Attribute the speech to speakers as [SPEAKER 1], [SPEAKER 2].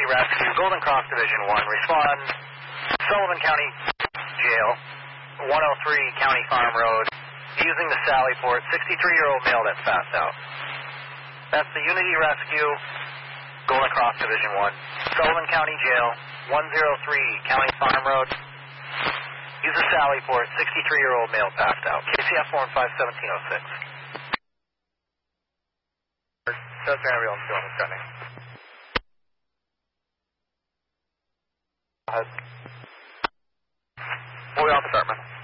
[SPEAKER 1] Rescue, Golden Cross Division 1, respond, Sullivan County Jail, 103 County Farm Road, using the Sally Port, 63-year-old male that's passed out. That's the Unity Rescue, Golden Cross Division 1, Sullivan County Jail, 103 County Farm Road, use the Sally Port, 63-year-old male passed out. KCF form 51706. Chester ambulance going, threatening. Go ahead. Fully off department.